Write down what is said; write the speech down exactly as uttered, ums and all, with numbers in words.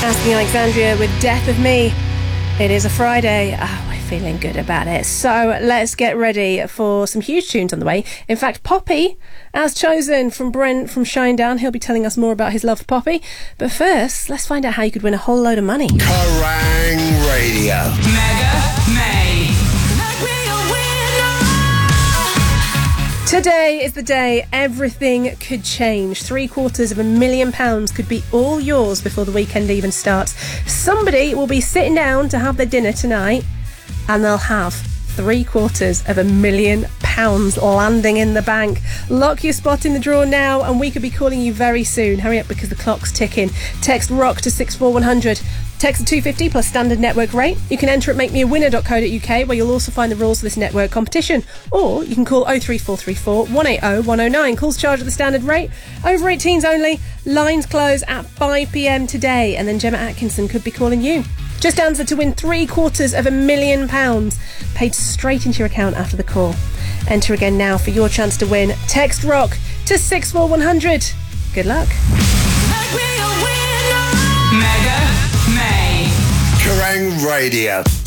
Asking Alexandria with Death of Me. It is a Friday. Oh, we're feeling good about it. So let's get ready for some huge tunes on the way. In fact, Poppy, as chosen from Brent from Shinedown, he'll be telling us more about his love for Poppy. But first, let's find out how you could win a whole load of money. Kerrang Radio. Mega May. Today is the day everything could change. Three quarters of a million pounds could be all yours before the weekend even starts. Somebody will be sitting down to have their dinner tonight and they'll have three quarters of a million pounds landing in the bank. Lock your spot in the draw now and we could be calling you very soon. Hurry up because the clock's ticking. Text ROCK to six four one hundred. Text at two fifty plus standard network rate. You can enter at make me a winner dot co dot uk where you'll also find the rules of this network competition. Or you can call oh three four three four, one eight oh, one oh nine. Calls charged at the standard rate. Over eighteens only. Lines close at five p.m. today. And then Gemma Atkinson could be calling you. Just answer to win three quarters of a million pounds paid straight into your account after the call. Enter again now for your chance to win. Text ROCK to six four one hundred. Good luck. Mega May. Kerrang Radio.